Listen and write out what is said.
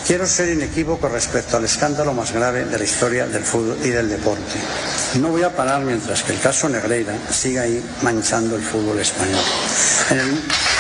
Quiero ser inequívoco respecto al escándalo más grave de la historia del fútbol y del deporte. No voy a parar mientras que el caso Negreira siga ahí manchando el fútbol español.